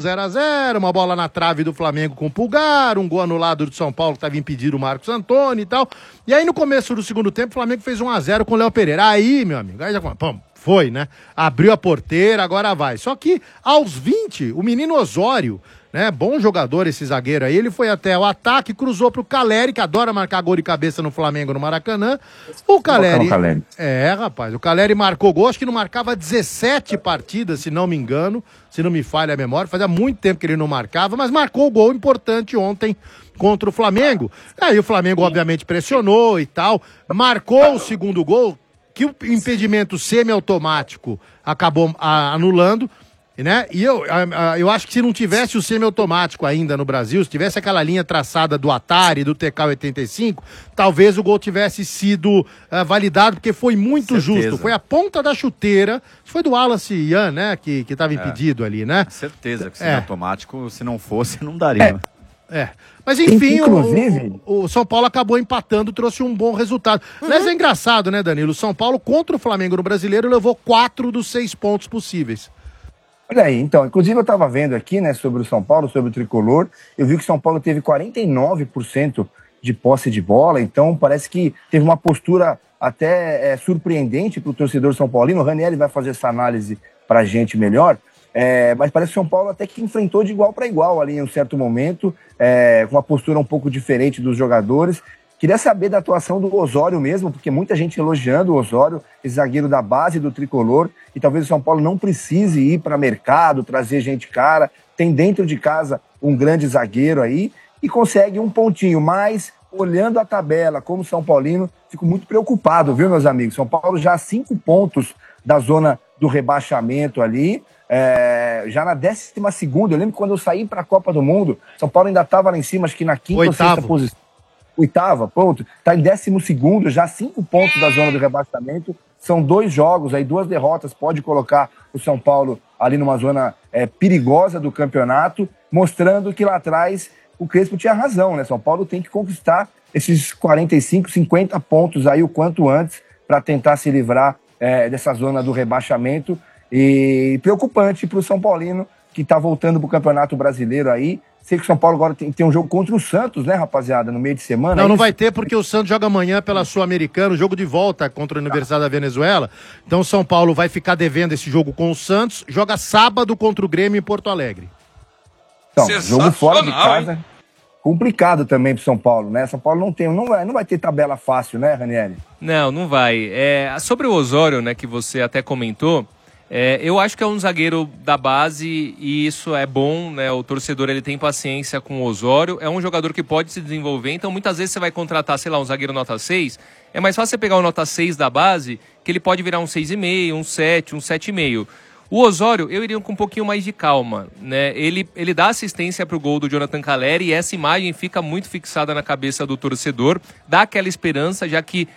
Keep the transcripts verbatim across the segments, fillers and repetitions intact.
zero a zero, uma bola na trave do Flamengo com o Pulgar, um gol anulado do São Paulo que estava impedido o Marcos Antônio e tal. E aí no começo do segundo tempo o Flamengo fez um a zero com o Léo Pereira. Aí, meu amigo, aí já pum, foi, né? Abriu a porteira, agora vai. Só que aos vinte, o menino Osório, né, bom jogador esse zagueiro aí, ele foi até o ataque, cruzou pro Caleri, que adora marcar gol de cabeça no Flamengo, no Maracanã. O Caleri, Caleri. É, rapaz, o Caleri marcou gol, acho que não marcava dezessete partidas, se não me engano, se não me falha a memória, fazia muito tempo que ele não marcava, mas marcou o gol importante ontem contra o Flamengo. Aí o Flamengo, obviamente, pressionou e tal, marcou o segundo gol, que o impedimento semiautomático acabou a, anulando, né? E eu, eu acho que se não tivesse o semiautomático ainda no Brasil, se tivesse aquela linha traçada do Atari, do T K oitenta e cinco, talvez o gol tivesse sido uh, validado, porque foi muito Certeza. justo. Foi a ponta da chuteira, foi do Wallace Ian, né? Que, que tava impedido é. ali, né? Certeza que semiautomático, é. se não fosse, não daria. É. é. Mas enfim, o, o São Paulo acabou empatando, trouxe um bom resultado. Uhum. Mas é engraçado, né, Danilo? O São Paulo contra o Flamengo no Brasileiro levou quatro dos seis pontos possíveis. Olha aí, então, inclusive eu estava vendo aqui, né, sobre o São Paulo, sobre o Tricolor, eu vi que o São Paulo teve quarenta e nove por cento de posse de bola, então parece que teve uma postura até é, surpreendente para o torcedor São Paulino. O Ranieri vai fazer essa análise para a gente melhor, é, mas parece que o São Paulo até que enfrentou de igual para igual ali em um certo momento, é, com uma postura um pouco diferente dos jogadores. Queria saber da atuação do Osório mesmo, porque muita gente elogiando o Osório, esse zagueiro da base do Tricolor, e talvez o São Paulo não precise ir para mercado, trazer gente cara, tem dentro de casa um grande zagueiro aí, e consegue um pontinho, mas olhando a tabela como São Paulino, fico muito preocupado, viu, meus amigos? São Paulo já a cinco pontos da zona do rebaixamento ali, é, já na décima segunda, eu lembro que quando eu saí para a Copa do Mundo, São Paulo ainda estava lá em cima, acho que na quinta Oitavo. ou sexta posição. Oitava, ponto, tá em décimo segundo, já cinco pontos da zona do rebaixamento, são dois jogos, aí duas derrotas, pode colocar o São Paulo ali numa zona é, perigosa do campeonato, mostrando que lá atrás o Crespo tinha razão, né? São Paulo tem que conquistar esses quarenta e cinco, cinquenta pontos aí o quanto antes para tentar se livrar é, dessa zona do rebaixamento, e preocupante para o São Paulino, que tá voltando pro Campeonato Brasileiro aí. Sei que o São Paulo agora tem, tem um jogo contra o Santos, né, rapaziada, no meio de semana. Não, é não vai ter porque o Santos joga amanhã pela Sul-Americana, jogo de volta contra a Universidade da Venezuela. Então o São Paulo vai ficar devendo esse jogo com o Santos, joga sábado contra o Grêmio em Porto Alegre. Então, jogo fora de casa, hein? Complicado também pro São Paulo, né? São Paulo não tem, não vai, não vai ter tabela fácil, né, Ranieri? Não, não vai. É, sobre o Osório, né, que você até comentou, É, eu acho que é um zagueiro da base e isso é bom, né? O torcedor ele tem paciência com o Osório, é um jogador que pode se desenvolver, então muitas vezes você vai contratar, sei lá, um zagueiro nota seis, é mais fácil você pegar o nota seis da base, que ele pode virar um seis vírgula cinco, um sete, um sete vírgula cinco. O Osório, eu iria com um pouquinho mais de calma, né? Ele, ele dá assistência pro gol do Jonathan Caleri e essa imagem fica muito fixada na cabeça do torcedor, dá aquela esperança, já que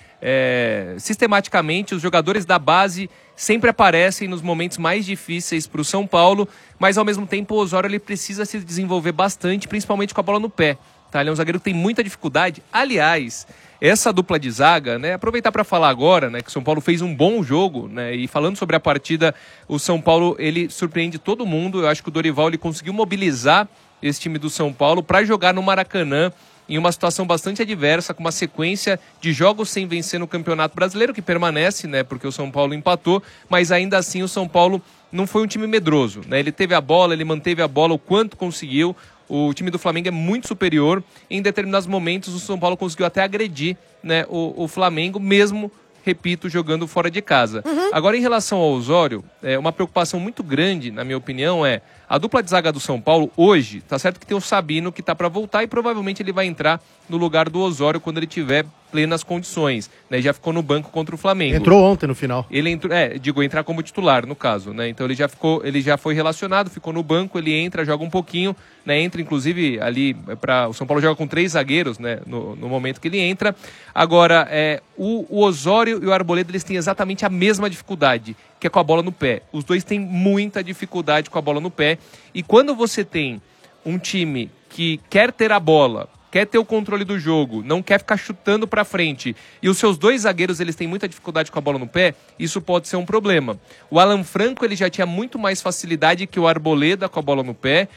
é, sistematicamente os jogadores da base sempre aparecem nos momentos mais difíceis para o São Paulo, mas ao mesmo tempo o Osório ele precisa se desenvolver bastante, principalmente com a bola no pé. Tá? Ele é um zagueiro que tem muita dificuldade. Aliás, essa dupla de zaga, né, aproveitar para falar agora, né, que o São Paulo fez um bom jogo, né, e falando sobre a partida, o São Paulo ele surpreende todo mundo. Eu acho que o Dorival ele conseguiu mobilizar esse time do São Paulo para jogar no Maracanã, em uma situação bastante adversa, com uma sequência de jogos sem vencer no Campeonato Brasileiro, que permanece, né, porque o São Paulo empatou, mas ainda assim o São Paulo não foi um time medroso, né, ele teve a bola, ele manteve a bola o quanto conseguiu. O time do Flamengo é muito superior, em determinados momentos o São Paulo conseguiu até agredir, né, o, o Flamengo, mesmo, repito, jogando fora de casa. Uhum. Agora, em relação ao Osório, é, uma preocupação muito grande, na minha opinião, é a dupla de zaga do São Paulo hoje, tá certo que tem o Sabino que tá para voltar e provavelmente ele vai entrar no lugar do Osório quando ele tiver plenas condições, né? Já ficou no banco contra o Flamengo. Entrou ontem no final. Ele entrou, é, digo, entrar como titular no caso, né? Então ele já ficou, ele já foi relacionado, ficou no banco, ele entra, joga um pouquinho, né? Entra inclusive ali para o São Paulo joga com três zagueiros, né? No, no momento que ele entra. Agora, é, o, o Osório e o Arboleda eles têm exatamente a mesma dificuldade, que é com a bola no pé. Os dois têm muita dificuldade com a bola no pé. E quando você tem um time que quer ter a bola, quer ter o controle do jogo, não quer ficar chutando pra frente, e os seus dois zagueiros eles têm muita dificuldade com a bola no pé, isso pode ser um problema. O Alan Franco ele já tinha muito mais facilidade que o Arboleda com a bola no pé,